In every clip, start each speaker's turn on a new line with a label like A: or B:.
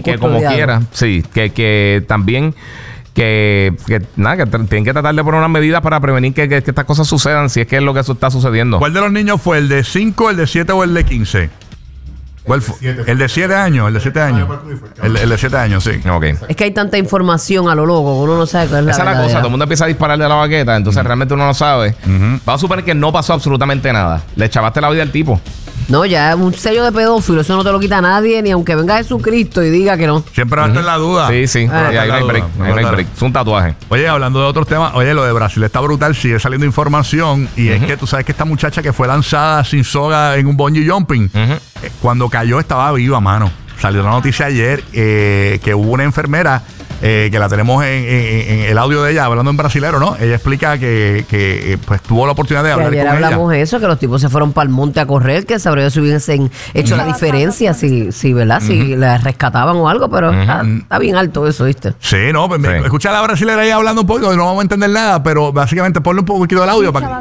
A: y que como quiera, sí, que también que tienen que tratar de poner unas medidas para prevenir que estas cosas sucedan, si es que es lo que eso está sucediendo.
B: ¿Cuál de los niños fue? ¿El de 5, el de 7 o el de 15? ¿Cuál fue? El de 7 años, el de 7 años. El de 7 años, sí.
A: Okay.
C: Es que hay tanta información a lo loco que uno no sabe cuál es la
A: Esa es la cosa, todo el mundo empieza a dispararle a la baqueta, entonces realmente uno no sabe. Vamos a suponer que no pasó absolutamente nada. Le chavaste la vida al tipo.
C: No, ya un sello de pedófilo, eso no te lo quita nadie, ni aunque venga Jesucristo y diga que no.
B: Siempre va a estar la duda.
A: Sí. Ahí no hay break. Es un tatuaje.
B: Oye, hablando de otros temas, oye, lo de Brasil está brutal, sigue saliendo información. Y es que tú sabes que esta muchacha que fue lanzada sin soga en un bungee jumping, cuando cayó estaba viva, mano. Salió la noticia ayer que hubo una enfermera que la tenemos en el audio de ella hablando en brasilero, ¿no? Ella explica que pues tuvo la oportunidad de hablar con ella.
C: Ayer hablamos eso, que los tipos se fueron para el monte a correr, que sabría si hubiesen hecho la diferencia, si ¿verdad? Si la rescataban o algo, pero está bien alto eso, ¿viste?
B: Sí, no, pues escucha a la brasilera ahí hablando un poco, no vamos a entender nada, pero básicamente ponle un poquito del audio para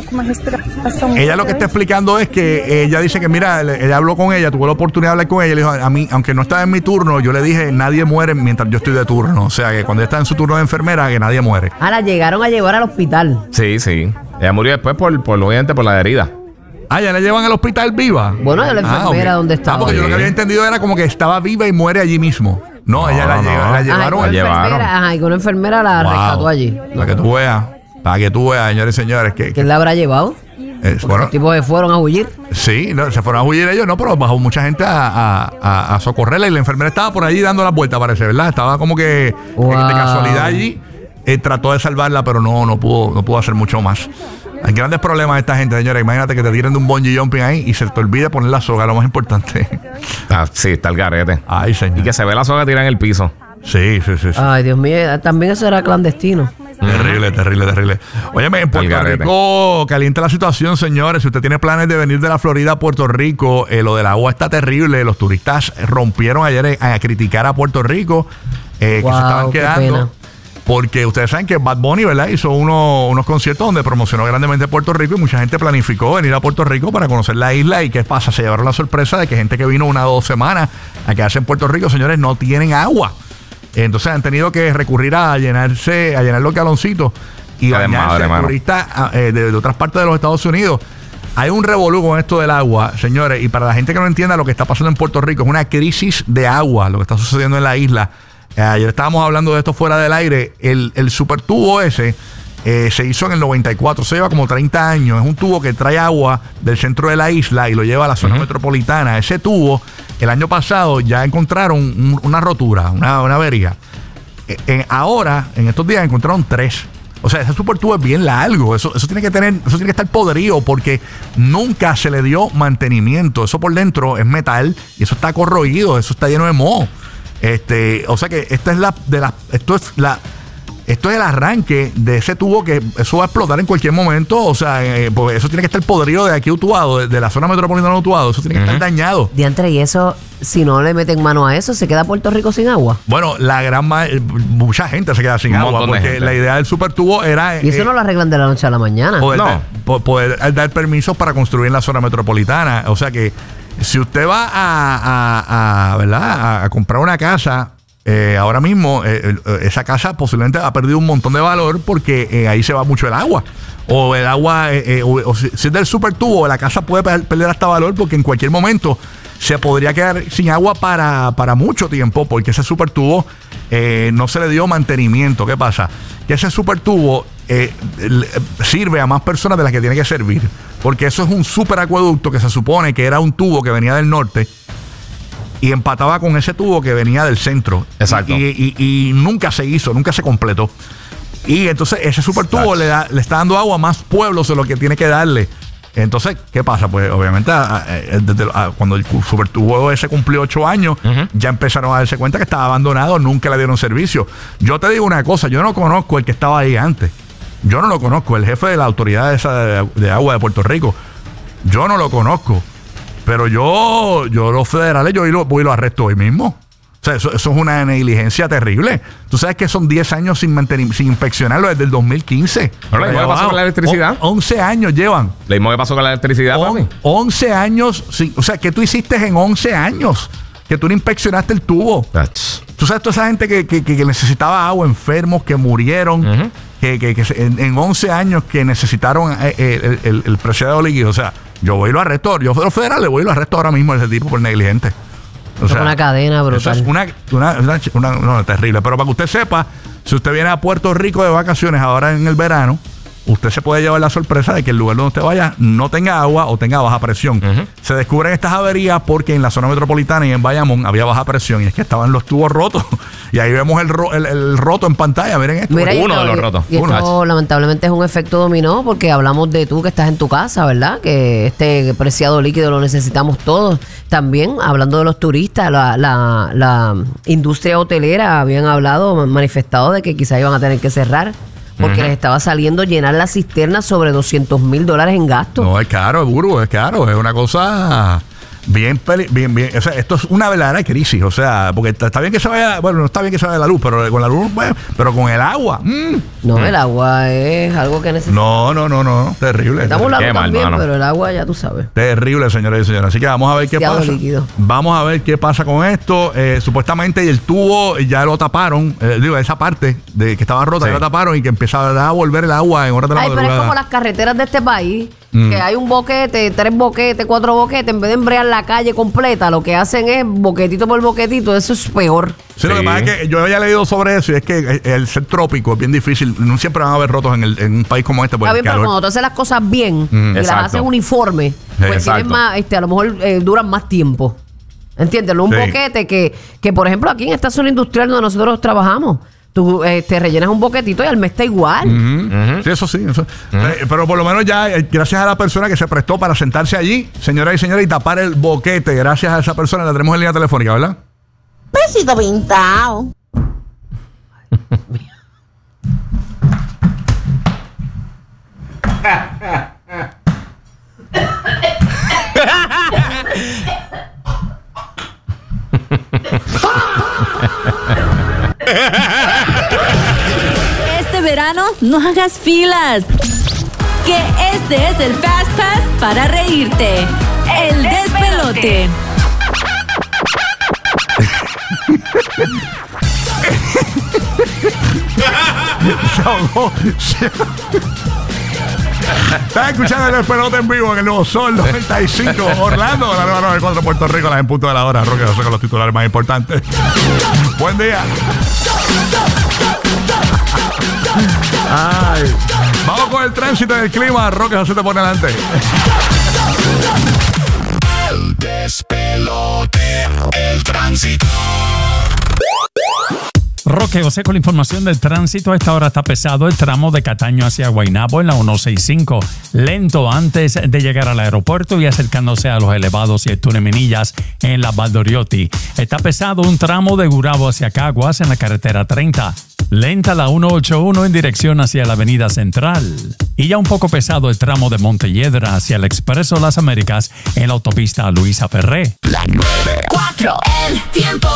B: que... Ella lo que está explicando es que ella dice que, mira, ella habló con ella, tuvo la oportunidad de hablar con ella, y le dijo, a mí, aunque no estaba en mi turno, yo le dije, nadie muere mientras yo estoy de turno. O sea, que cuando ella está en su turno de enfermera, que nadie muere.
C: La llegaron a llevar al hospital.
A: Sí. Ella murió después obviamente por la herida.
B: Ya la llevan al hospital viva.
C: Bueno, la enfermera donde estaba.
B: Porque yo lo que había entendido era como que estaba viva y muere allí mismo. No, ella la llevaron.
C: Y con una enfermera la rescató allí.
B: Para que tú veas, señores y señores.
C: ¿Quién la habrá llevado? Los tipos se fueron a huir. Sí,
B: no, se fueron a huir ellos, no, pero bajó mucha gente a socorrerla y la enfermera estaba por allí dando la vuelta, parece, ¿verdad? Estaba como que de casualidad allí. Trató de salvarla, pero no pudo hacer mucho más. Hay grandes problemas de esta gente, señora. Imagínate que te tiren de un bungee jumping ahí y se te olvide poner la soga, lo más importante.
A: Sí, está el garete.
B: Ay, señor.
A: Y que se ve la soga tirada en el piso.
B: Sí.
C: Ay, Dios mío, también eso era clandestino.
B: Terrible. Óyeme, en Puerto Rico calienta la situación, señores. Si usted tiene planes de venir de la Florida a Puerto Rico, lo del agua está terrible. Los turistas rompieron ayer a criticar a Puerto Rico, que se estaban quedando. Porque ustedes saben que Bad Bunny, ¿verdad? Hizo unos conciertos donde promocionó grandemente Puerto Rico y mucha gente planificó venir a Puerto Rico para conocer la isla. ¿Y qué pasa? Se llevaron la sorpresa de que gente que vino 1 o 2 semanas a quedarse en Puerto Rico, señores, no tienen agua. Entonces han tenido que recurrir a llenar los galoncitos y bañarse turistas de otras partes de los Estados Unidos. Hay un revolú con esto del agua, señores, y para la gente que no entienda lo que está pasando en Puerto Rico, es una crisis de agua, lo que está sucediendo en la isla. Ayer estábamos hablando de esto fuera del aire. El supertubo ese se hizo en el 94, se lleva como 30 años. Es un tubo que trae agua del centro de la isla y lo lleva a la zona metropolitana. Ese tubo, el año pasado, ya encontraron una rotura, una avería. Ahora, en estos días, encontraron 3. O sea, ese supertubo es bien largo. Eso tiene que estar podrido porque nunca se le dio mantenimiento. Eso por dentro es metal y eso está corroído, eso está lleno de moho. O sea que esto es el arranque de ese tubo que eso va a explotar en cualquier momento. O sea, pues eso tiene que estar podrido de aquí a Utuado, de la zona metropolitana de Utuado. Eso tiene que estar dañado.
C: Diantre, y eso, si no le meten mano a eso, ¿se queda Puerto Rico sin agua?
B: Bueno, mucha gente se queda sin agua porque la idea del supertubo era...
C: Y eso no lo arreglan de la noche a la mañana.
B: Poder dar permisos para construir en la zona metropolitana. O sea que si usted va a comprar una casa, ahora mismo esa casa posiblemente ha perdido un montón de valor porque ahí se va mucho el agua. O el agua, si es del supertubo, la casa puede perder hasta valor porque en cualquier momento se podría quedar sin agua para mucho tiempo porque ese supertubo no se le dio mantenimiento. ¿Qué pasa? Que ese supertubo sirve a más personas de las que tiene que servir. Porque eso es un superacueducto que se supone que era un tubo que venía del norte y empataba con ese tubo que venía del centro.
A: Exacto.
B: Y nunca se hizo, nunca se completó. Y entonces ese supertubo le está dando agua a más pueblos de lo que tiene que darle. Entonces, ¿qué pasa? Pues obviamente cuando el supertubo ese cumplió 8 años, ya empezaron a darse cuenta que estaba abandonado, nunca le dieron servicio. Yo te digo una cosa, yo no conozco el que estaba ahí antes. Yo no lo conozco, el jefe de la autoridad de agua de Puerto Rico. Yo no lo conozco. Pero yo los federales, voy y lo arresto hoy mismo. O sea, eso es una negligencia terrible. Tú sabes que son 10 años sin inspeccionarlo desde el 2015.
A: ¿Qué pasó con la electricidad?
B: 11 años llevan.
A: ¿Lo mismo que pasó con la electricidad, papi?
B: 11 años. O sea, ¿qué tú hiciste en 11 años? que tú no inspeccionaste el tubo. Tú sabes, toda esa gente que necesitaba agua, enfermos que murieron, que en 11 años que necesitaron el preciado líquido. O sea, yo voy y lo arresto. Yo fui federal, le voy y lo arresto ahora mismo a ese tipo por negligente. O sea,
C: una cadena brutal.
B: Eso es una terrible. Pero para que usted sepa, si usted viene a Puerto Rico de vacaciones ahora en el verano, usted se puede llevar la sorpresa de que el lugar donde usted vaya no tenga agua o tenga baja presión. Se descubren estas averías porque en la zona metropolitana y en Bayamón había baja presión y es que estaban los tubos rotos. Y ahí vemos el roto en pantalla. Miren esto.
A: Uno de los rotos.
C: Y esto lamentablemente es un efecto dominó porque hablamos de tú que estás en tu casa, ¿verdad? Que este preciado líquido lo necesitamos todos. También, hablando de los turistas, la industria hotelera habían manifestado de que quizás iban a tener que cerrar. Porque les estaba saliendo llenar la cisterna sobre $200,000 en gasto.
B: No, es caro, Burbu, es caro. Es una cosa bien. O sea, esto es una verdadera crisis. O sea, porque está bien que se vaya. Bueno, no está bien que se vaya la luz, pero con la luz, bueno, pero con el agua.
C: No, el agua es algo que necesitamos.
B: No. Terrible.
C: Estamos la luz también, pero el agua ya tú sabes.
B: Terrible, señores y señoras. Así que vamos a ver qué pasa.
C: Líquido.
B: Vamos a ver qué pasa con esto. Supuestamente el tubo ya lo taparon. Esa parte de que estaba rota ya lo taparon y que empezaba a volver el agua en horas de la madrugada.
C: Pero es como las carreteras de este país. Que hay un boquete, 3 boquetes, 4 boquetes, en vez de embrear la calle completa, lo que hacen es boquetito por boquetito. Eso es peor.
B: Sí, lo que pasa es que yo había leído sobre eso y es que el ser trópico es bien difícil. No siempre van a haber rotos en un país como este.
C: Está bien, pero cuando tú haces las cosas bien y las haces uniforme, pues tienen más, a lo mejor duran más tiempo. ¿Entiendes? Un boquete que, por ejemplo, aquí en esta zona industrial donde nosotros trabajamos, tú te rellenas un boquetito y al mes está igual.
B: Sí, eso sí. Pero por lo menos ya, gracias a la persona que se prestó para sentarse allí, señoras y señores, y tapar el boquete, gracias a esa persona, la tenemos en línea telefónica, ¿verdad?
D: Besito pintado.
E: Este verano no hagas filas, que este es el Fast Pass para reírte. El despelote.
B: Estás escuchando el despelote en vivo en el Nuevo Sol 95 Orlando, la nueva 94 Puerto Rico, las en punto de la hora. Roque José con los titulares más importantes. Buen día. Ay. Vamos con el tránsito y el clima. Roque José te pone adelante.
F: El despelote, el tránsito.
G: Roque José con la información del tránsito. A esta hora está pesado el tramo de Cataño hacia Guaynabo en la 165. Lento antes de llegar al aeropuerto y acercándose a los elevados y el túnel Minillas en la Valdoriotti. Está pesado un tramo de Gurabo hacia Caguas en la carretera 30. Lenta la 181 en dirección hacia la avenida Central. Y ya un poco pesado el tramo de Montelledra hacia el Expreso Las Américas en la autopista Luisa Ferré.
F: La 94, el tiempo.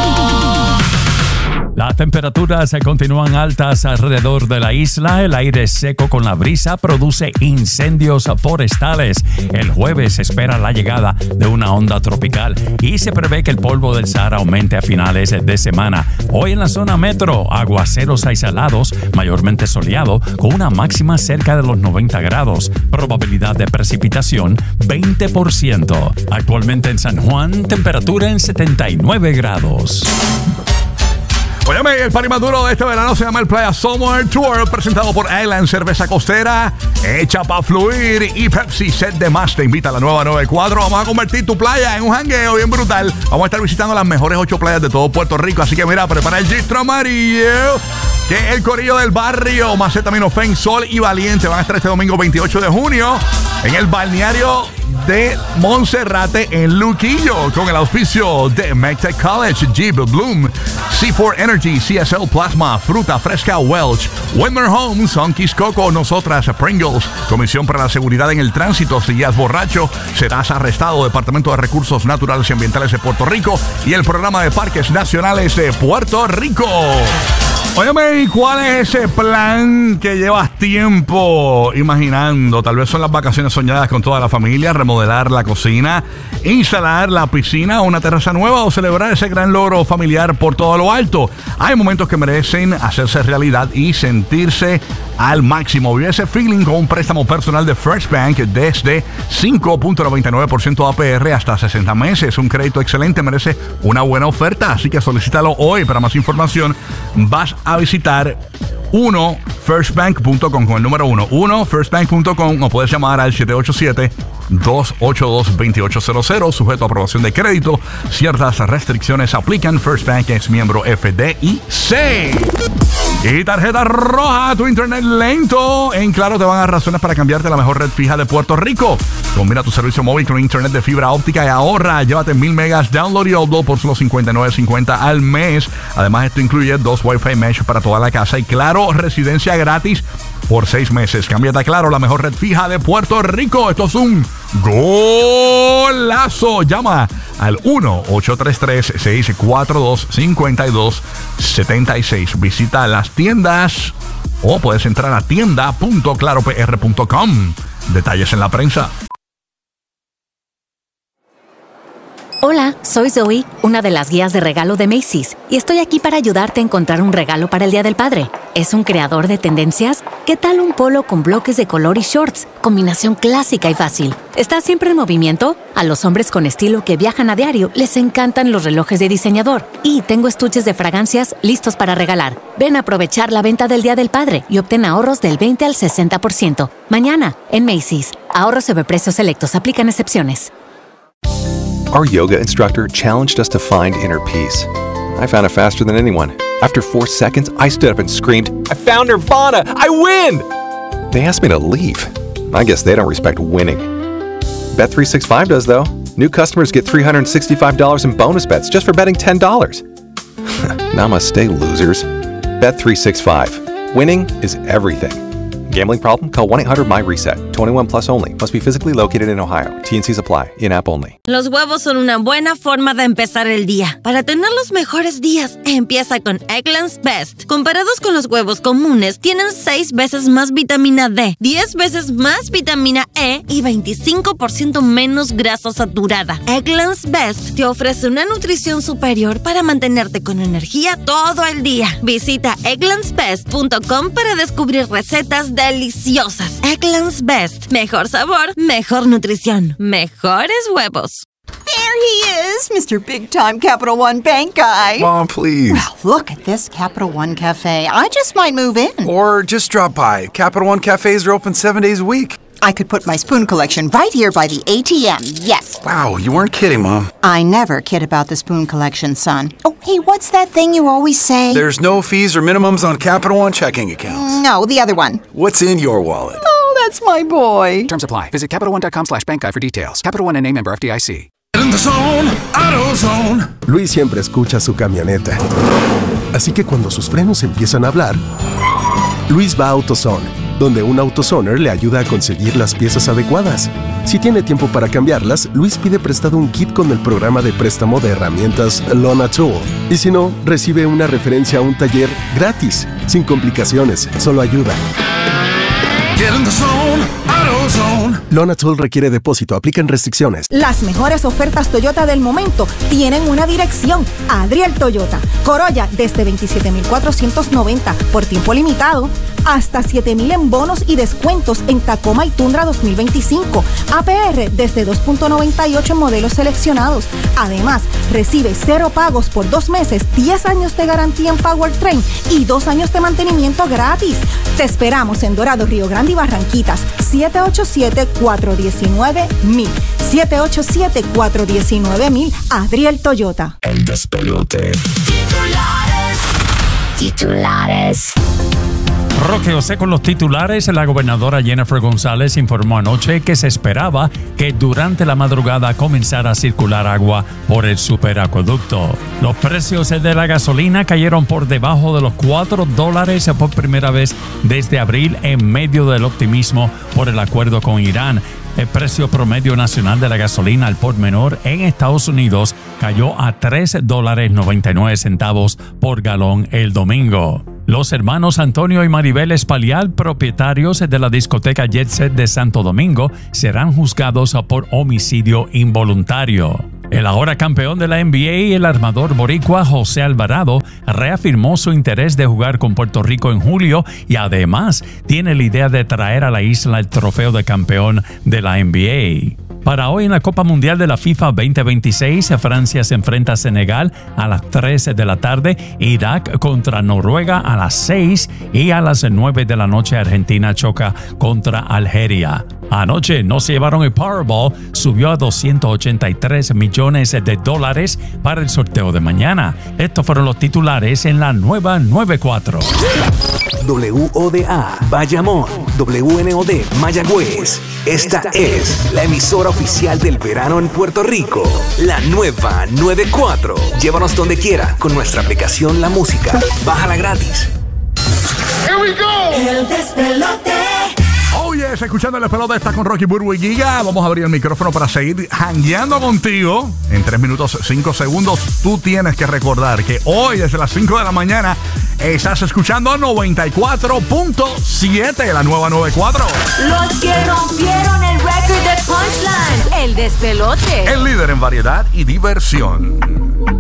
G: Las temperaturas se continúan altas alrededor de la isla. El aire seco con la brisa produce incendios forestales. El jueves se espera la llegada de una onda tropical y se prevé que el polvo del Sahara aumente a finales de semana. Hoy en la zona metro, aguaceros aislados, mayormente soleado, con una máxima cerca de los 90 grados. Probabilidad de precipitación 20%. Actualmente en San Juan, temperatura en 79 grados.
B: Óyeme, el party más duro de este verano se llama el Playa Summer Tour, presentado por Island Cerveza Costera, hecha para fluir, y Pepsi Set de Más te invita a la nueva 94. Vamos a convertir tu playa en un jangueo bien brutal. Vamos a estar visitando las mejores 8 playas de todo Puerto Rico, así que mira, prepara el gistro amarillo, que el corillo del barrio, Macetaminofen, Sol y Valiente van a estar este domingo 28 de junio en el balneario de Monserrate en Luquillo, con el auspicio de MECTEC College, Jeep, Bloom, C4 Energy, CSL Plasma, Fruta Fresca Welch, Windmer Homes, Sunkies Coco, Nosotras, Pringles, Comisión para la Seguridad en el Tránsito. Si guías borracho, serás arrestado. Departamento de Recursos Naturales y Ambientales de Puerto Rico y el Programa de Parques Nacionales de Puerto Rico. Óyeme, ¿y cuál es ese plan que llevas tiempo imaginando? Tal vez son las vacaciones soñadas con toda la familia, remodelar la cocina, instalar la piscina o una terraza nueva o celebrar ese gran logro familiar por todo lo alto. Hay momentos que merecen hacerse realidad y sentirse al máximo. Vive ese feeling con un préstamo personal de First Bank desde 5.99% APR hasta 60 meses. Un crédito excelente, merece una buena oferta, así que solicítalo hoy. Para más información, vas a visitar 1firstbank.com con el número 1firstbank.com o puedes llamar al 787-282-2800, sujeto a aprobación de crédito. Ciertas restricciones aplican. First Bank es miembro FDIC. Y tarjeta roja, tu internet lento. En Claro te van a dar razones para cambiarte a la mejor red fija de Puerto Rico. Combina tu servicio móvil con internet de fibra óptica y ahorra. Llévate 1000 megas download y upload por solo $59.50 al mes. Además, esto incluye 2 Wi-Fi mesh para toda la casa y Claro residencia gratis por 6 meses. Cámbiate a Claro, la mejor red fija de Puerto Rico. Esto es un golazo. Llama al 1-833-642-5276. Visita las tiendas o puedes entrar a tienda.claropr.com. Detalles en la prensa.
H: Hola, soy Zoe, una de las guías de regalo de Macy's, y estoy aquí para ayudarte a encontrar un regalo para el Día del Padre. ¿Es un creador de tendencias? ¿Qué tal un polo con bloques de color y shorts? Combinación clásica y fácil. ¿Está siempre en movimiento? A los hombres con estilo que viajan a diario les encantan los relojes de diseñador. Y tengo estuches de fragancias listos para regalar. Ven a aprovechar la venta del Día del Padre y obtén ahorros del 20 al 60%. Mañana, en Macy's. Ahorros sobre precios selectos. Aplican excepciones.
I: Our yoga instructor challenged us to find inner peace. I found it faster than anyone. After 4 seconds, I stood up and screamed, "I found Nirvana! I win!" They asked me to leave. I guess they don't respect winning. Bet365 does, though. New customers get $365 in bonus bets just for betting $10. Namaste, losers. Bet365. Winning is everything. Gambling problem? Call 1-800-MY-RESET. 21 plus only. Must be physically located in Ohio. T&Cs apply. In-app only.
J: Los huevos son una buena forma de empezar el día. Para tener los mejores días, empieza con Eggland's Best. Comparados con los huevos comunes, tienen 6 veces más vitamina D, 10 veces más vitamina E y 25% menos grasa saturada. Eggland's Best te ofrece una nutrición superior para mantenerte con energía todo el día. Visita egglandsbest.com para descubrir recetas deliciosas. Eggland's Best. Mejor sabor, mejor nutrición, mejores huevos.
K: There he is, Mr. Big Time Capital One Bank guy.
L: Mom, please.
K: Well, look at this Capital One Cafe. I just might move in.
L: Or just drop by. Capital One cafes are open 7 days a week.
K: I could put my spoon collection right here by the ATM, yes.
L: Wow, you weren't kidding, Mom.
K: I never kid about the spoon collection, son. Oh, hey, what's that thing you always say?
L: There's no fees or minimums on Capital One checking accounts.
K: No, the other one.
L: What's in your wallet?
K: Oh, that's my boy.
M: Terms apply. Visit CapitalOne.com/bankguide for details. Capital One NA, member FDIC.
F: In the zone, AutoZone.
N: Luis siempre escucha su camioneta. Así que cuando sus frenos empiezan a hablar, Luis va a AutoZone, donde un AutoZoner le ayuda a conseguir las piezas adecuadas. Si tiene tiempo para cambiarlas, Luis pide prestado un kit con el programa de préstamo de herramientas Lona Tool. Y si no, recibe una referencia a un taller gratis, sin complicaciones, solo ayuda.
F: Get in the zone, AutoZone.
N: Lona Tool requiere depósito, aplican restricciones.
O: Las mejores ofertas Toyota del momento tienen una dirección: Adriel Toyota. Corolla desde $27,490 por tiempo limitado, hasta $7,000 en bonos y descuentos en Tacoma y Tundra 2025. APR desde 2.98 en modelos seleccionados. Además, recibe 0 pagos por 2 meses, 10 años de garantía en Powertrain y 2 años de mantenimiento gratis. Te esperamos en Dorado, Río Grande y Barranquitas. 787-419-1000. 787-419-1000. Adriel Toyota.
F: El despelote.
E: Titulares.
G: Roque José con los titulares. La gobernadora Jennifer González informó anoche que se esperaba que durante la madrugada comenzara a circular agua por el superacueducto. Los precios de la gasolina cayeron por debajo de los $4 por primera vez desde abril, en medio del optimismo por el acuerdo con Irán. El precio promedio nacional de la gasolina al por menor en Estados Unidos cayó a $3.99 por galón el domingo. Los hermanos Antonio y Maribel Espalial, propietarios de la discoteca Jet Set de Santo Domingo, serán juzgados por homicidio involuntario. El ahora campeón de la NBA, el armador boricua José Alvarado, reafirmó su interés de jugar con Puerto Rico en julio y además tiene la idea de traer a la isla el trofeo de campeón de la NBA. Para hoy en la Copa Mundial de la FIFA 2026, Francia se enfrenta a Senegal a las 3 de la tarde, Irak contra Noruega a las 6 y a las 9 de la noche Argentina choca contra Algeria. Anoche no se llevaron el Powerball, subió a $283 millones para el sorteo de mañana. Estos fueron los titulares en la nueva 94.
P: WODA, Bayamón, WNOD, Mayagüez. Esta es la emisora oficial del verano en Puerto Rico. La nueva 94. Llévanos donde quiera con nuestra aplicación La Música. Bájala gratis.
F: Here we go.
E: El despelote.
B: Oh yes, escuchando el despelote está con Rocky, Burbu y Giga. Vamos a abrir el micrófono para seguir jangueando contigo. En 3 minutos 5 segundos tú tienes que recordar que hoy desde las 5 de la mañana estás escuchando 94.7, la nueva 94.
E: Los que rompieron el récord de Punchline. El despelote.
B: El líder en variedad y diversión.